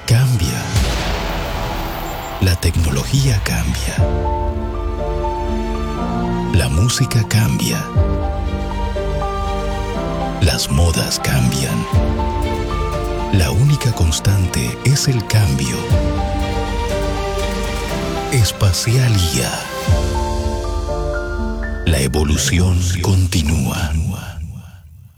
cambia. La tecnología cambia. La música cambia. Las modas cambian. La única constante es el cambio. Espacial IA. La evolución continúa.